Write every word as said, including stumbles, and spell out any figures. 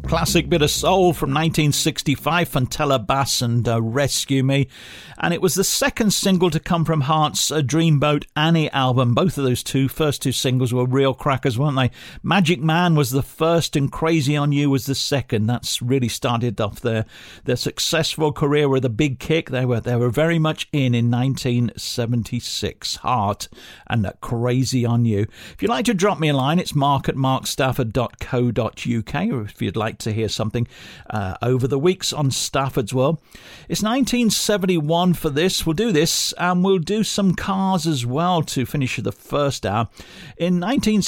Classic bit of soul from nineteen sixty-five, Fontella Bass and uh, Rescue Me. And it was the second single to come from Heart's uh, Dreamboat Annie album. Both of those two, first two singles were real crackers, weren't they? Magic Man was the first and Crazy on You was the second. That's really started off their, their successful career with a big kick. They were, they were very much in in nineteen seventy-six. Heart and uh, Crazy on You. If you'd like to drop me a line, it's mark at mark stafford dot co dot uk, or if you'd like to hear something uh, over the weeks on Stafford's World. It's nineteen seventy-one for this. We'll do this, and we'll do some cars as well to finish the first hour. In nineteen